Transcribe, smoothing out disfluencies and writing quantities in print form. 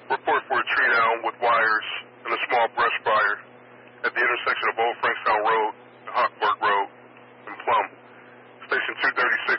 Report for a tree down with wires and a small brush fire at the intersection of Old Frankstown Road and Hochberg Road in Plum. Station 236